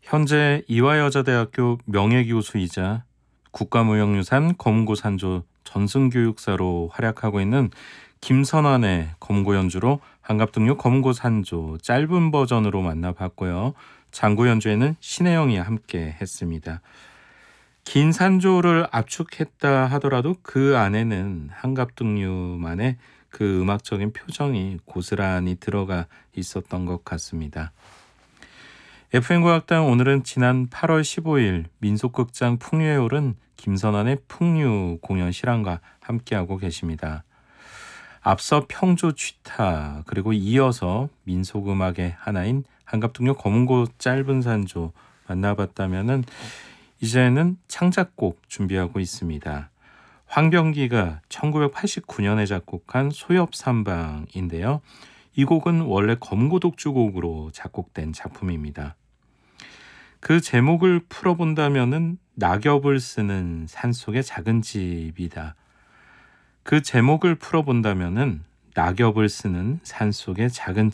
현재 이화여자대학교 명예교수이자 국가무형유산 검고산조 전승교육사로 활약하고 있는 김선환의 검고 연주로 한갑등류 검고산조 짧은 버전으로 만나봤고요. 장구 연주에는 신혜영이 함께 했습니다. 긴 산조를 압축했다 하더라도 그 안에는 한갑등류만의 그 음악적인 표정이 고스란히 들어가 있었던 것 같습니다. FM과학당 오늘은 지난 8월 15일 민속극장 풍류에 오른 김선환의 풍류 공연 실황과 함께하고 계십니다. 앞서 평조 취타 그리고 이어서 민속음악의 하나인 한갑등류 검은고 짧은 산조 만나봤다면은 이제는 창작곡 준비하고 있습니다. 황병기가 1989년에 작곡한 소엽산방인데요. 이 곡은 원래 검고독주곡으로 작곡된 작품입니다. 그 제목을 풀어본다면은 낙엽을 쓰는 산속의 작은 집이다. 그 제목을 풀어본다면은 낙엽을 쓰는 산속의 작은